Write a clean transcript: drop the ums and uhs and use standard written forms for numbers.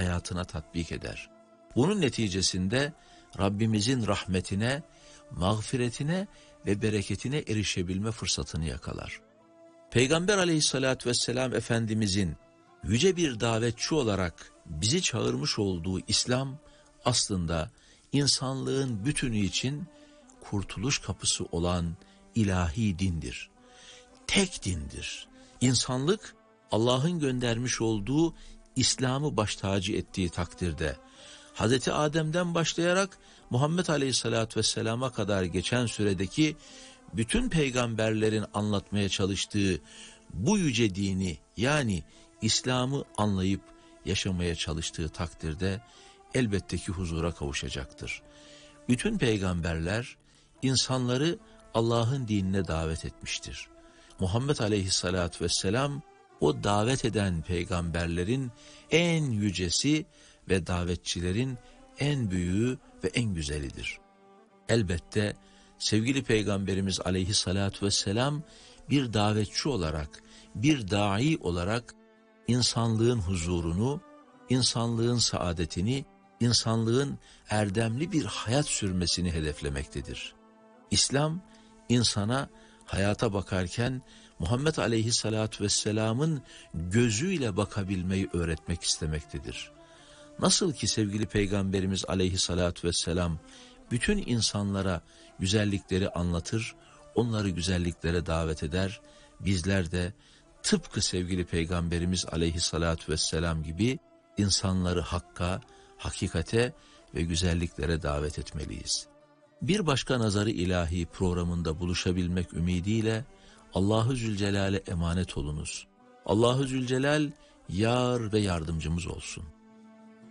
hayatına tatbik eder. Bunun neticesinde Rabbimizin rahmetine, mağfiretine ve bereketine erişebilme fırsatını yakalar. Peygamber aleyhissalatü vesselam Efendimizin yüce bir davetçi olarak bizi çağırmış olduğu İslam aslında insanlığın bütünü için kurtuluş kapısı olan ilahi dindir. Tek dindir. İnsanlık Allah'ın göndermiş olduğu İslam'ı baş tacı ettiği takdirde Hz. Adem'den başlayarak Muhammed Aleyhisselatü Vesselam'a kadar geçen süredeki bütün peygamberlerin anlatmaya çalıştığı bu yüce dini, yani İslam'ı anlayıp yaşamaya çalıştığı takdirde elbette ki huzura kavuşacaktır. Bütün peygamberler insanları Allah'ın dinine davet etmiştir. Muhammed Aleyhisselatü Vesselam o davet eden peygamberlerin en yücesi ve davetçilerin en büyüğü ve en güzelidir. Elbette sevgili Peygamberimiz Aleyhisselatü Vesselam bir davetçi olarak, bir dai olarak insanlığın huzurunu, insanlığın saadetini, insanlığın erdemli bir hayat sürmesini hedeflemektedir. İslam, insana hayata bakarken Muhammed Aleyhisselatü Vesselam'ın gözüyle bakabilmeyi öğretmek istemektedir. Nasıl ki sevgili Peygamberimiz Aleyhisselatü Vesselam bütün insanlara güzellikleri anlatır, onları güzelliklere davet eder, bizler de tıpkı sevgili Peygamberimiz Aleyhisselatü Vesselam gibi insanları hakka, hakikate ve güzelliklere davet etmeliyiz. Bir başka Nazarı İlahi programında buluşabilmek ümidiyle Allahu Zülcelal'e emanet olunuz. Allahu Zülcelal yar ve yardımcımız olsun.